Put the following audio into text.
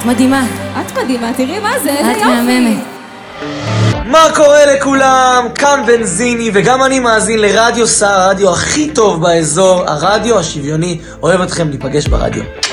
את מדהימה. את מדהימה, תראי מה זה, איזה את יופי. מהממת. מה קורה לכולם? כאן בנזיני, וגם אני מאזין לרדיו סער, הרדיו הכי טוב באזור, הרדיו השוויוני. אוהב אתכם, ניפגש ברדיו.